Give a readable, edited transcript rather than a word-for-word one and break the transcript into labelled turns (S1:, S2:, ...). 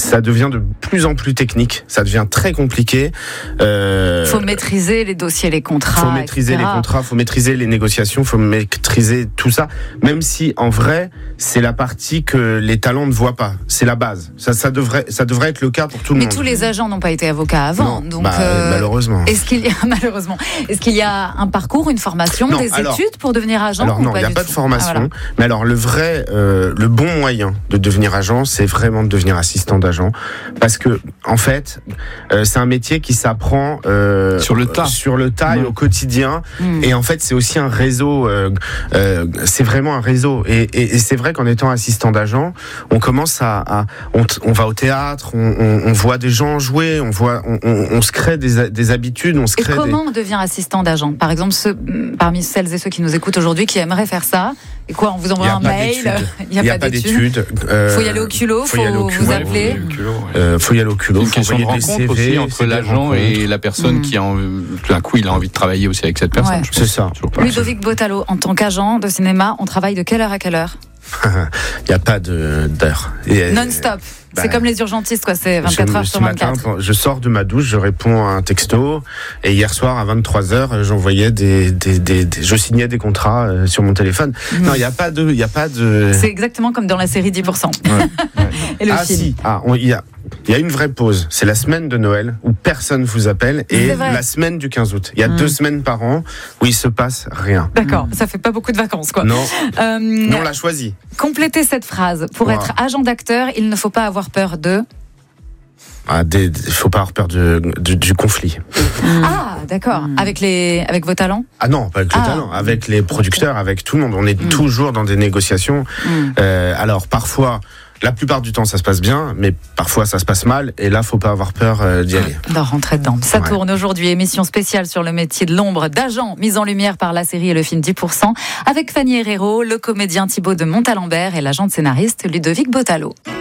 S1: ça devient de plus en plus technique, ça devient très compliqué.
S2: Faut maîtriser les dossiers, les contrats.
S1: Faut maîtriser
S2: etc.
S1: les contrats, faut maîtriser les négociations, faut maîtriser tout ça. Même si en vrai, c'est la partie que les talents ne voient pas. C'est la base. Ça devrait être le cas pour tout le monde.
S2: Mais tous les agents n'ont pas été avocats avant,
S1: non,
S2: donc
S1: malheureusement.
S2: Est-ce qu'il y a un parcours, une formation, des études pour devenir agent?
S1: Alors non, il n'y a pas de formation. Voilà. Mais alors le bon moyen de devenir agent, c'est vraiment de devenir assistant d'agent, parce que en fait, c'est un métier qui s'apprend sur le tas et au quotidien. Et en fait, c'est aussi un réseau. C'est vraiment un réseau. Et c'est vrai qu'en étant assistant d'agent, on commence on va au théâtre, on voit des gens jouer, on se crée des habitudes, on se crée.
S2: Et comment on devient assistant d'agent? Par exemple, parmi celles et ceux qui nous écoutent aujourd'hui, qui aimeraient faire ça, et quoi, on vous envoie un mail?
S1: Il n'y a pas d'études.
S2: Faut y aller au culot, faut vous appeler.
S1: Faut y aller au culot.
S3: Une question de rencontre aussi entre l'agent et la personne qui tout d'un coup il a envie de travailler aussi avec cette personne.
S2: Ouais.
S1: C'est ça.
S2: Ludovic Bottalo, en tant qu'agent de cinéma, on travaille de quelle heure à quelle heure?
S1: Il n'y a pas d'heure.
S2: Non-stop. C'est comme les urgentistes, quoi. C'est 24 heures sur 24.
S1: Matin, je sors de ma douche, je réponds à un texto, et hier soir à 23h, j'envoyais je signais des contrats sur mon téléphone. Non, il n'y a pas de.
S2: C'est exactement comme dans la série 10%. Et le film.
S1: Il y a une vraie pause. C'est la semaine de Noël où personne vous appelle, et la semaine du 15 août. Il y a 2 semaines par an où il se passe rien.
S2: D'accord. Ça fait pas beaucoup de vacances, quoi.
S1: Non. Mais on l'a choisi.
S2: Complétez cette phrase. Pour être agent d'acteur, il ne faut pas avoir peur de.
S1: Il faut pas avoir peur du conflit.
S2: Ah, d'accord. Avec vos talents?
S1: Ah non, pas avec les talents, avec les producteurs, avec tout le monde. On est toujours dans des négociations. Alors parfois, la plupart du temps, ça se passe bien, mais parfois ça se passe mal, et là, faut pas avoir peur d'y aller.
S2: D'en rentrer dedans. Ça tourne aujourd'hui, émission spéciale sur le métier de l'ombre d'agent, mise en lumière par la série et le film 10%, avec Fanny Herrero, le comédien Thibaut de Montalembert et l'agent scénariste Ludovic Bottalo.